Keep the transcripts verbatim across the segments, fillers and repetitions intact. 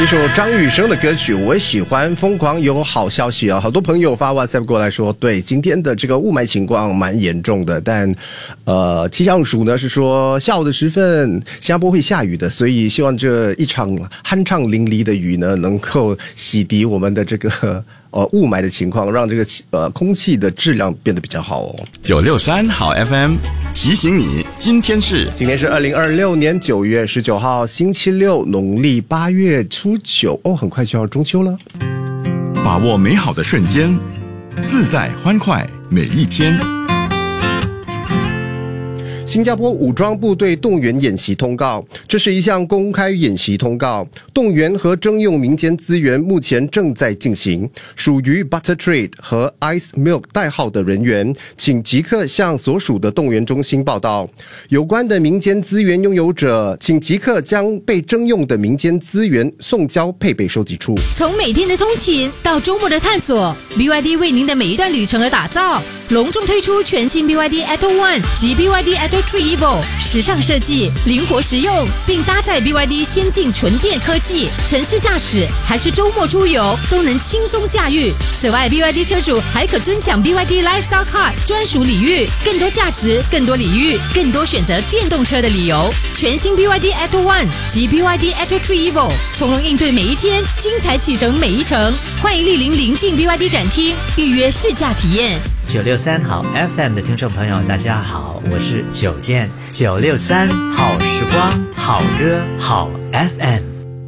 一首张雨生的歌曲我也喜欢。疯狂有好消息啊，好多朋友发 WhatsApp 过来说，对今天的这个雾霾情况蛮严重的，但呃气象署呢是说下午的时分新加坡会下雨的，所以希望这一场酣畅淋漓的雨呢能够洗涤我们的这个呃雾霾的情况，让这个呃空气的质量变得比较好哦。 九六三好 F M 提醒你，今天是今天是二零二六年九月十九号星期六，农历八月初九哦，很快就要中秋了。 把握美好的瞬间，自在欢快每一天。 新加坡武装部队动员演习通告，这是一项公开演习通告，动员和征用民间资源目前正在进行。属于 Butter Trade 和 Ice Milk 代号的人员，请即刻向所属的动员中心报到。有关的民间资源拥有者，请即刻将被征用的民间资源送交配备收集处。 从每天的通勤到周末的探索， B Y D 为您的每一段旅程而打造。隆重推出全新 B Y D Atto One 及 B Y D Atto Three Evo， 时尚设计，灵活实用，并搭载 B Y D 先进纯电科技，城市驾驶还是周末出游都能轻松驾驭。此外 ，B Y D 车主还可尊享 B Y D Lifestyle Card 专属礼遇，更多价值，更多礼遇，更多选择电动车的理由。全新 B Y D Atto One 及 B Y D Atto Three Evo， 从容应对每一天，精彩启程每一程。欢迎莅临临近 B Y D 展厅，预约试驾体验。 九六三好 F M 的听众朋友大家好，我是九健。九六三好时光，好歌，好 F M。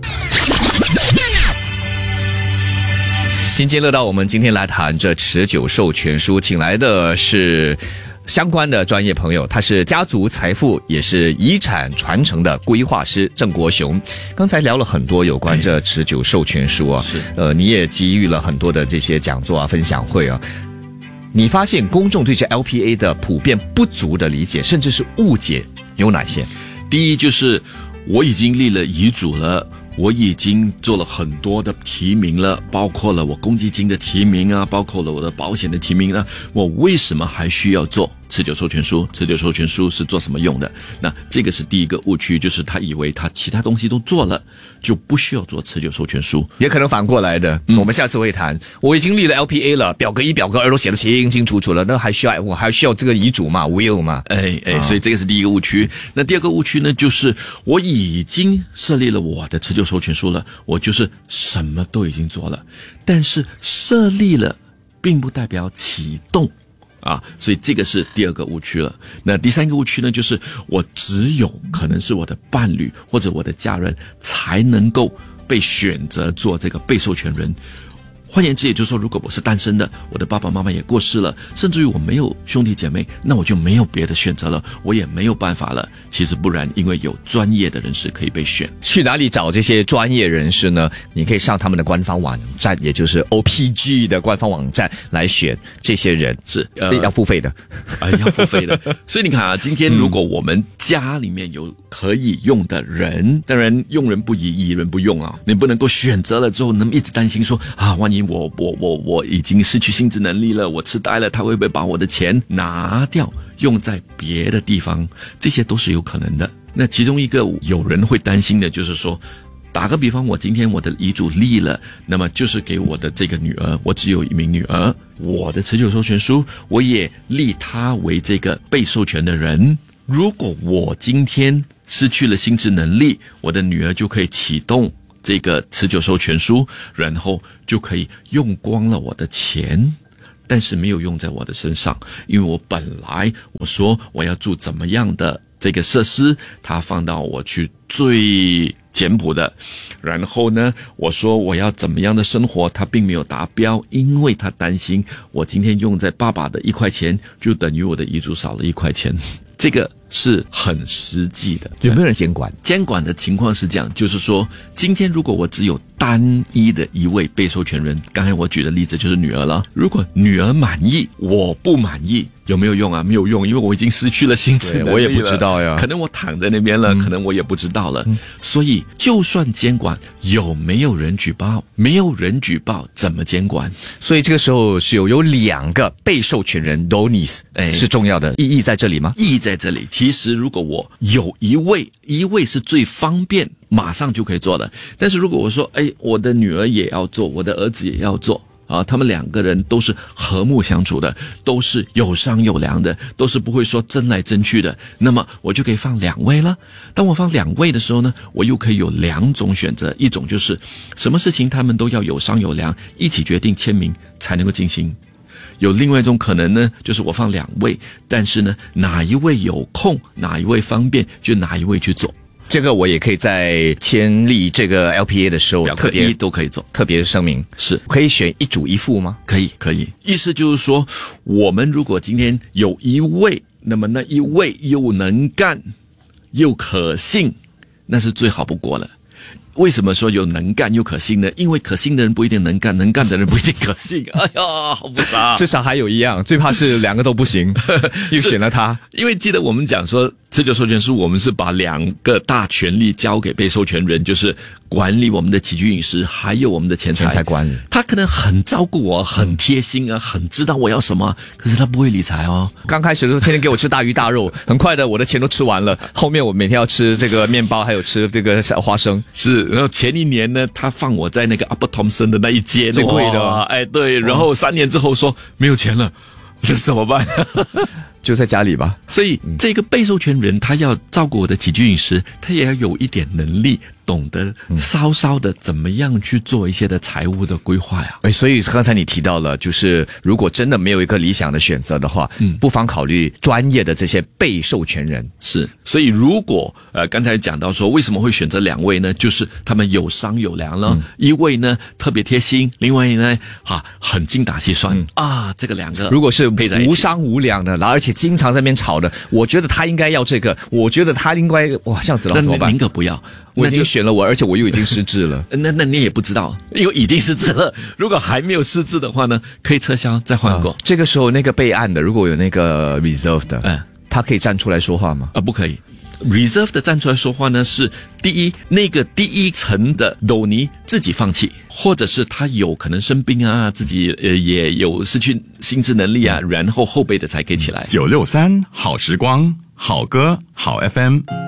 津津乐道，我们今天来谈这持久授权书，请来的是相关的专业朋友，他是家族财富也是遗产传承的规划师郑国雄。刚才聊了很多有关这持久授权书啊，是呃，你也给予了很多的这些讲座啊、分享会啊。你发现公众对这 L P A 的普遍不足的理解，甚至是误解有哪些？ 第一就是我已经立了遗嘱了，我已经做了很多的提名了，包括了我公积金的提名啊，包括了我的保险的提名啊，我为什么还需要做持久授权书？持久授权书是做什么用的？那这个是第一个误区，就是他以为他其他东西都做了，就不需要做持久授权书。 也可能反过来的，嗯、我们下次会谈。我已经立了 L P A 了，表格一、表格二都写得清清楚楚了，那还需要我还需要这个遗嘱嘛 ？will 嘛？ 哎哎，所以这个是第一个误区。那第二个误区呢，就是我已经设立了我的持久授权书了，我就是什么都已经做了，但是设立了并不代表启动。啊，所以这个是第二个误区了。那第三个误区呢，就是我只有可能是我的伴侣或者我的家人才能够被选择做这个被授权人。换言之，也就是说，如果我是单身的，我的爸爸妈妈也过世了，甚至于我没有兄弟姐妹，那我就没有别的选择了，我也没有办法了。其实不然，因为有专业的人士可以被选。 去哪里找这些专业人士呢？你可以上他们的官方网站，也就是 O P G 的官方网站来选这些人， 是、 呃、要付费的， 啊、要付费的。所以你看啊，今天如果我们家里面有可以用的人，当然用人不疑，疑人不用啊。你不能够选择了之后，能一直担心说啊，万一我我我我已经失去心智能力了，我痴呆了，他会不会把我的钱拿掉，用在别的地方？这些都是有可能的。那其中一个有人会担心的就是说，打个比方，我今天我的遗嘱立了，那么就是给我的这个女儿，我只有一名女儿，我的持久授权书我也立她为这个被授权的人。如果我今天失去了心智能力，我的女儿就可以启动这个持久授权书，然后就可以用光了我的钱，但是没有用在我的身上，因为我本来我说我要住怎么样的这个设施，他放到我去最简朴的，然后呢我说我要怎么样的生活，他并没有达标，因为他担心我今天用在爸爸的一块钱，就等于我的遗嘱少了一块钱。这个是很实际的。 有没有人监管？ 监管的情况是这样，就是说今天如果我只有单一的一位被授权人，刚才我举的例子就是女儿了，如果女儿满意，我不满意， 有没有用啊？没有用，因为我已经失去了心智能力了， 我也不知道呀。 可能我躺在那边了，嗯、可能我也不知道了。嗯、所以，就算监管，有没有人举报？没有人举报，怎么监管？ 所以这个时候是有有两个被授权人 donors， 哎，是重要的意义在这里吗？ 意义在这里。其实，如果我有一位，一位是最方便，马上就可以做的。但是如果我说，哎，我的女儿也要做，我的儿子也要做。啊，他们两个人都是和睦相处的，都是有商有量的，都是不会说争来争去的。那么我就可以放两位了。当我放两位的时候呢，我又可以有两种选择，一种就是什么事情他们都要有商有量，一起决定签名才能够进行。有另外一种可能呢，就是我放两位，但是呢，哪一位有空，哪一位方便，就哪一位去做。 这个我也可以在签立这个 L P A 的时候特别都可以做， 特别声明是可以选一主一副吗？ 可以，可以。意思就是说，我们如果今天有一位，那么那一位又能干又可信，那是最好不过了。为什么说有能干又可信呢？因为可信的人不一定能干，能干的人不一定可信。哎呀，好复杂。 至少还有一样，最怕是两个都不行，又选了他。 因为记得我们讲说，持久授权书我们是把两个大权力交给被授权人，就是管理我们的起居饮食，还有我们的钱财。 钱财管理， 他可能很照顾我，很贴心啊，很知道我要什么，可是他不会理财哦。 刚开始的时候，天天给我吃大鱼大肉，很快的我的钱都吃完了。后面我每天要吃这个面包，还有吃这个小花生。 是，然后前一年呢，他放我在那个 Upper Thomson 的那一间最贵的， 哎，对，然后三年之后说没有钱了，这怎么办？ 就在家里吧。 所以这个被授权人他要照顾我的起居饮食，他也要有一点能力，懂得稍稍的怎么样去做一些的财务的规划呀。 哎，所以刚才你提到了，就是如果真的没有一个理想的选择的话，嗯，不妨考虑专业的这些被授权人。 是，所以如果呃刚才讲到说为什么会选择两位呢？就是他们有商有量了，嗯、一位呢特别贴心，另外呢哈、啊、很精打细算、嗯、啊，这个两个如果是无商无量的，而且经常在那边吵的，我觉得他应该要这个，我觉得他应该哇，这样子了怎么办？ 您可不要， 我已经选了我，而且我又已经失智了。 那那你也不知道，因为已经失智了。如果还没有失智的话呢，可以撤销再换过、啊。 这个时候那个备案的，如果有那个 reserve 的，嗯，他可以站出来说话吗？ 啊，不可以。reserve 的站出来说话呢，是第一，那个第一层的 donee 自己放弃，或者是他有可能生病啊，自己呃也有失去心智能力啊，然后后辈的才可以起来。 九六三好时光，好歌好 F M。